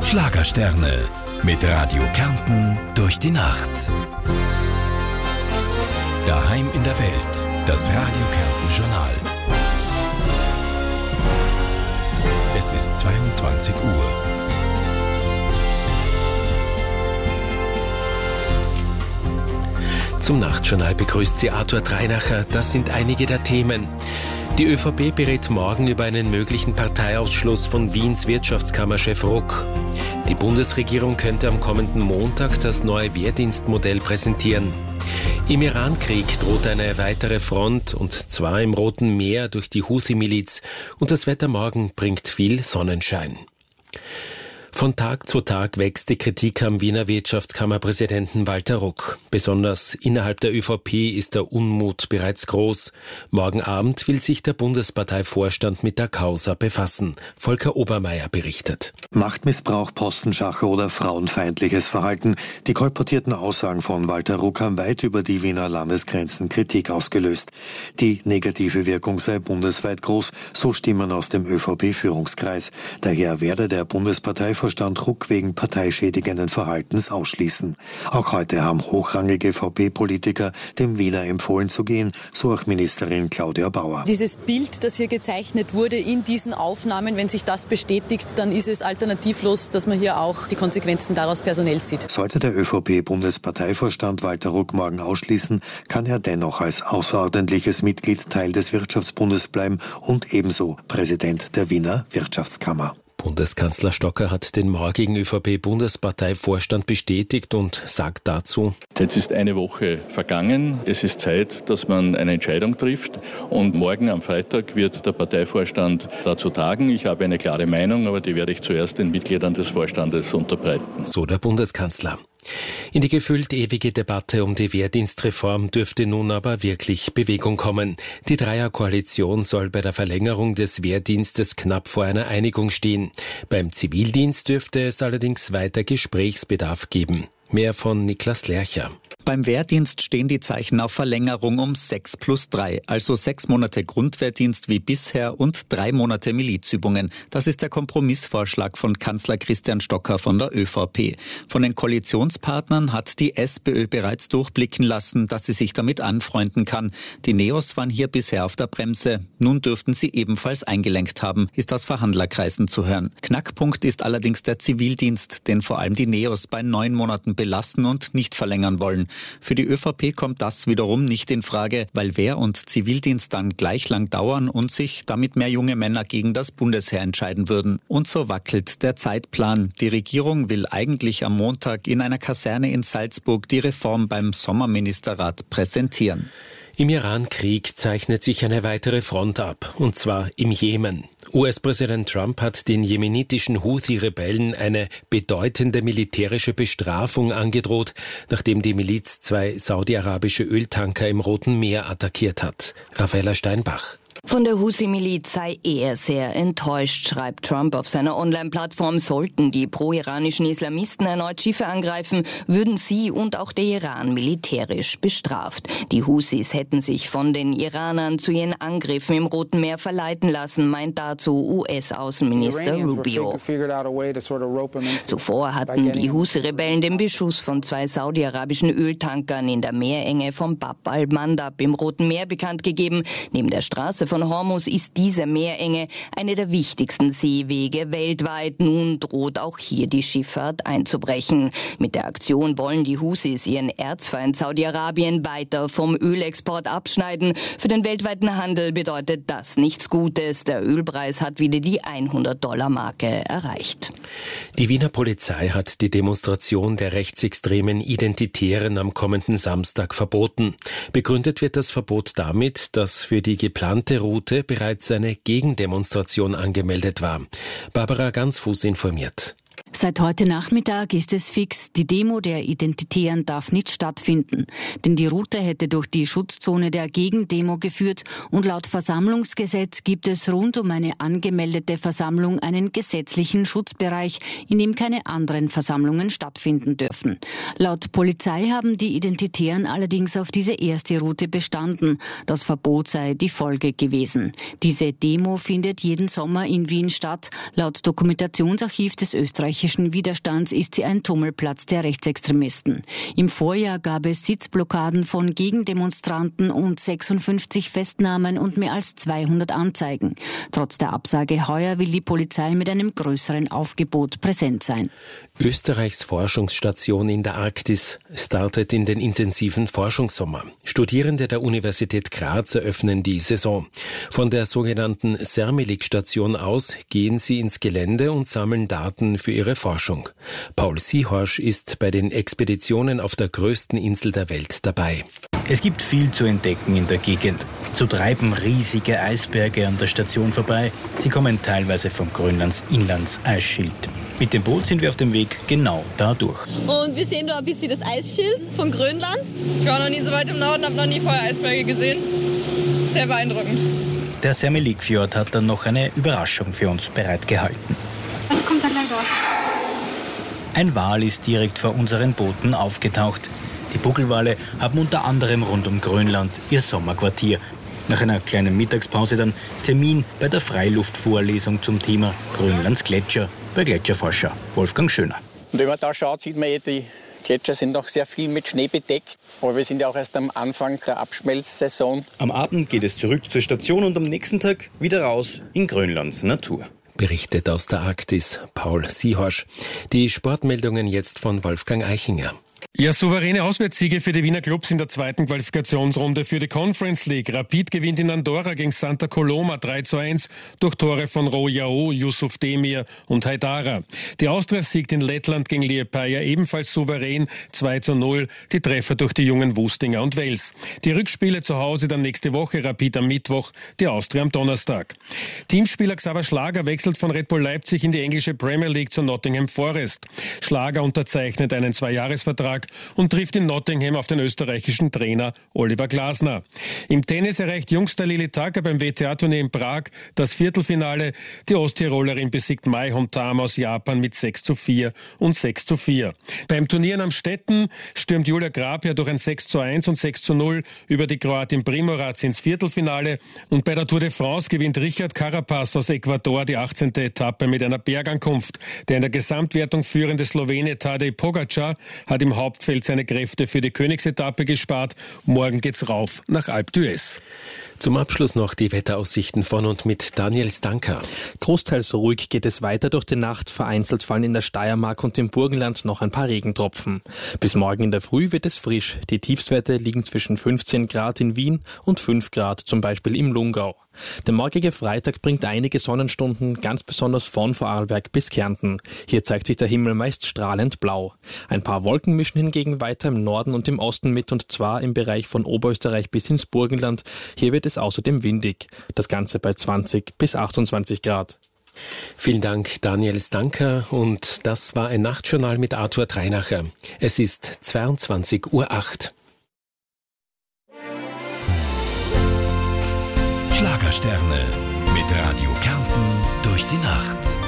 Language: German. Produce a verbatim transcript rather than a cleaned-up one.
Schlagersterne mit Radio Kärnten durch die Nacht. Daheim in der Welt, das Radio Kärnten Journal. Es ist zweiundzwanzig Uhr. Zum Nachtjournal begrüßt sie Arthur Dreinacher. Das sind einige der Themen. Die ÖVP berät morgen über einen möglichen Parteiausschluss von Wiens Wirtschaftskammerchef Ruck. Die Bundesregierung könnte am kommenden Montag das neue Wehrdienstmodell präsentieren. Im Iran-Krieg droht eine weitere Front, und zwar im Roten Meer durch die Houthi-Miliz. Und das Wetter morgen bringt viel Sonnenschein. Von Tag zu Tag wächst die Kritik am Wiener Wirtschaftskammerpräsidenten Walter Ruck. Besonders innerhalb der ÖVP ist der Unmut bereits groß. Morgen Abend will sich der Bundesparteivorstand mit der Causa befassen. Volker Obermeier berichtet. Machtmissbrauch, Postenschacher oder frauenfeindliches Verhalten. Die kolportierten Aussagen von Walter Ruck haben weit über die Wiener Landesgrenzen Kritik ausgelöst. Die negative Wirkung sei bundesweit groß, so Stimmen aus dem ÖVP-Führungskreis. Daher werde der Bundesparteivorstand Vorstand Ruck wegen parteischädigenden Verhaltens ausschließen. Auch heute haben hochrangige V P-Politiker dem Wiener empfohlen zu gehen, so auch Ministerin Claudia Bauer. Dieses Bild, das hier gezeichnet wurde in diesen Aufnahmen, wenn sich das bestätigt, dann ist es alternativlos, dass man hier auch die Konsequenzen daraus personell zieht. Sollte der ÖVP-Bundesparteivorstand Walter Ruck morgen ausschließen, kann er dennoch als außerordentliches Mitglied Teil des Wirtschaftsbundes bleiben und ebenso Präsident der Wiener Wirtschaftskammer. Bundeskanzler Stocker hat den morgigen ÖVP-Bundesparteivorstand bestätigt und sagt dazu: Jetzt ist eine Woche vergangen. Es ist Zeit, dass man eine Entscheidung trifft. Und morgen am Freitag wird der Parteivorstand dazu tagen. Ich habe eine klare Meinung, aber die werde ich zuerst den Mitgliedern des Vorstandes unterbreiten. So der Bundeskanzler. In die gefühlt ewige Debatte um die Wehrdienstreform dürfte nun aber wirklich Bewegung kommen. Die Dreierkoalition soll bei der Verlängerung des Wehrdienstes knapp vor einer Einigung stehen. Beim Zivildienst dürfte es allerdings weiter Gesprächsbedarf geben. Mehr von Niklas Lercher. Beim Wehrdienst stehen die Zeichen auf Verlängerung um sechs plus drei, also sechs Monate Grundwehrdienst wie bisher und drei Monate Milizübungen. Das ist der Kompromissvorschlag von Kanzler Christian Stocker von der ÖVP. Von den Koalitionspartnern hat die SPÖ bereits durchblicken lassen, dass sie sich damit anfreunden kann. Die Neos waren hier bisher auf der Bremse. Nun dürften sie ebenfalls eingelenkt haben, ist aus Verhandlerkreisen zu hören. Knackpunkt ist allerdings der Zivildienst, den vor allem die Neos bei neun Monaten belassen und nicht verlängern wollen. Für die ÖVP kommt das wiederum nicht in Frage, weil Wehr- und Zivildienst dann gleich lang dauern und sich damit mehr junge Männer gegen das Bundesheer entscheiden würden. Und so wackelt der Zeitplan. Die Regierung will eigentlich am Montag in einer Kaserne in Salzburg die Reform beim Sommerministerrat präsentieren. Im Iran-Krieg zeichnet sich eine weitere Front ab, und zwar im Jemen. U S-Präsident Trump hat den jemenitischen Houthi-Rebellen eine bedeutende militärische Bestrafung angedroht, nachdem die Miliz zwei saudi-arabische Öltanker im Roten Meer attackiert hat. Raffaella Steinbach. Von der Houthi-Miliz sei er sehr enttäuscht, schreibt Trump auf seiner Online-Plattform. Sollten die pro-iranischen Islamisten erneut Schiffe angreifen, würden sie und auch der Iran militärisch bestraft. Die Houthis hätten sich von den Iranern zu ihren Angriffen im Roten Meer verleiten lassen, meint dazu U S-Außenminister Rubio. Zuvor hatten die Houthi-Rebellen den Beschuss von zwei saudi-arabischen Öltankern in der Meerenge von Bab al-Mandab im Roten Meer bekannt gegeben. Neben der Straße von Hormuz ist diese Meerenge eine der wichtigsten Seewege weltweit. Nun droht auch hier die Schifffahrt einzubrechen. Mit der Aktion wollen die Houthis ihren Erzfeind Saudi-Arabien weiter vom Ölexport abschneiden. Für den weltweiten Handel bedeutet das nichts Gutes. Der Ölpreis hat wieder die hundert-Dollar-Marke erreicht. Die Wiener Polizei hat die Demonstration der rechtsextremen Identitären am kommenden Samstag verboten. Begründet wird das Verbot damit, dass für die geplante Route bereits eine Gegendemonstration angemeldet war. Barbara Gansfuß informiert. Seit heute Nachmittag ist es fix, die Demo der Identitären darf nicht stattfinden. Denn die Route hätte durch die Schutzzone der Gegendemo geführt und laut Versammlungsgesetz gibt es rund um eine angemeldete Versammlung einen gesetzlichen Schutzbereich, in dem keine anderen Versammlungen stattfinden dürfen. Laut Polizei haben die Identitären allerdings auf diese erste Route bestanden. Das Verbot sei die Folge gewesen. Diese Demo findet jeden Sommer in Wien statt. Laut Dokumentationsarchiv des österreichischen politischen Widerstands ist sie ein Tummelplatz der Rechtsextremisten. Im Vorjahr gab es Sitzblockaden von Gegendemonstranten und sechsundfünfzig Festnahmen und mehr als zweihundert Anzeigen. Trotz der Absage heuer will die Polizei mit einem größeren Aufgebot präsent sein. Österreichs Forschungsstation in der Arktis startet in den intensiven Forschungssommer. Studierende der Universität Graz eröffnen die Saison. Von der sogenannten Sermelik-Station aus gehen sie ins Gelände und sammeln Daten für ihre Forschung. Paul Siehorsch ist bei den Expeditionen auf der größten Insel der Welt dabei. Es gibt viel zu entdecken in der Gegend. So treiben riesige Eisberge an der Station vorbei. Sie kommen teilweise vom Grönlands Inlandseisschild. Mit dem Boot sind wir auf dem Weg genau da durch. Und wir sehen da ein bisschen das Eisschild von Grönland. Ich war noch nie so weit im Norden, habe noch nie vorher Eisberge gesehen. Sehr beeindruckend. Der Sermelik-Fjord hat dann noch eine Überraschung für uns bereitgehalten. Was kommt da gleich raus? Ein Wal ist direkt vor unseren Booten aufgetaucht. Die Buckelwale haben unter anderem rund um Grönland ihr Sommerquartier. Nach einer kleinen Mittagspause dann Termin bei der Freiluftvorlesung zum Thema Grönlands Gletscher bei Gletscherforscher Wolfgang Schöner. Und wenn man da schaut, sieht man, die Gletscher sind noch sehr viel mit Schnee bedeckt. Aber wir sind ja auch erst am Anfang der Abschmelzsaison. Am Abend geht es zurück zur Station und am nächsten Tag wieder raus in Grönlands Natur. Berichtet aus der Arktis Paul Siehorsch. Die Sportmeldungen jetzt von Wolfgang Eichinger. Ja, souveräne Auswärtssiege für die Wiener Clubs in der zweiten Qualifikationsrunde für die Conference League. Rapid gewinnt in Andorra gegen Santa Coloma drei zu eins durch Tore von Rojao, Yusuf Demir und Haidara. Die Austria siegt in Lettland gegen Liepaja ebenfalls souverän zwei zu null, die Treffer durch die jungen Wustinger und Wels. Die Rückspiele zu Hause dann nächste Woche, Rapid am Mittwoch, die Austria am Donnerstag. Teamspieler Xaver Schlager wechselt von Red Bull Leipzig in die englische Premier League zu Nottingham Forest. Schlager unterzeichnet einen Zweijahresvertrag und trifft in Nottingham auf den österreichischen Trainer Oliver Glasner. Im Tennis erreicht Jungster Lili Tacker beim W T A-Turnier in Prag das Viertelfinale. Die Osttirolerin besiegt Mai Hontama aus Japan mit sechs zu vier und sechs zu vier. Beim Turnier in Amstetten stürmt Julia Grab ja durch ein sechs zu eins und sechs zu null über die Kroatin Primorac ins Viertelfinale. Und bei der Tour de France gewinnt Richard Carapaz aus Ecuador die achtzehnte Etappe mit einer Bergankunft. Der in der Gesamtwertung führende Slowene Tadej Pogacar hat im Hauptfeld seine Kräfte für die Königsetappe gespart. Morgen geht's rauf nach Alpe d'Huez. Zum Abschluss noch die Wetteraussichten von und mit Daniel Stanker. Großteils ruhig geht es weiter durch die Nacht. Vereinzelt fallen in der Steiermark und im Burgenland noch ein paar Regentropfen. Bis morgen in der Früh wird es frisch. Die Tiefstwerte liegen zwischen fünfzehn Grad in Wien und fünf Grad zum Beispiel im Lungau. Der morgige Freitag bringt einige Sonnenstunden, ganz besonders von Vorarlberg bis Kärnten. Hier zeigt sich der Himmel meist strahlend blau. Ein paar Wolken mischen hingegen weiter im Norden und im Osten mit, und zwar im Bereich von Oberösterreich bis ins Burgenland. Hier wird es außerdem windig. Das Ganze bei zwanzig bis achtundzwanzig Grad. Vielen Dank, Daniel Stanker. Und das war ein Nachtjournal mit Arthur Treinacher. Es ist zweiundzwanzig Uhr acht. Schlagersterne mit Radio Kärnten durch die Nacht.